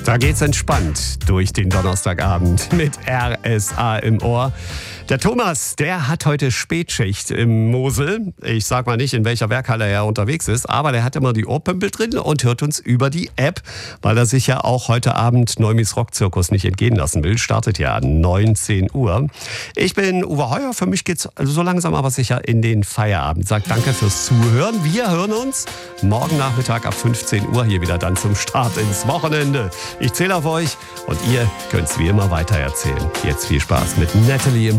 Da geht's entspannt durch den Donnerstagabend mit RSA im Ohr. Der Thomas, der hat heute Spätschicht im Mosel. Ich sag mal nicht, in welcher Werkhalle er unterwegs ist, aber der hat immer die Ohrpümpel drin und hört uns über die App, weil er sich ja auch heute Abend Neumis Rockzirkus nicht entgehen lassen will. Startet ja an 19 Uhr. Ich bin Uwe Heuer. Für mich geht's so langsam aber sicher in den Feierabend. Sag danke fürs Zuhören. Wir hören uns morgen Nachmittag ab 15 Uhr hier wieder dann zum Start ins Wochenende. Ich zähle auf euch und ihr könnt's wie immer weitererzählen. Jetzt viel Spaß mit Natalie im